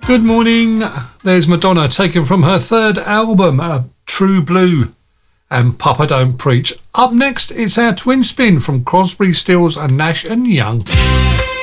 Good morning. There's Madonna, taken from her third album, True Blue, and Papa Don't Preach. Up next, it's our twin spin from Crosby, Stills and Nash and Young.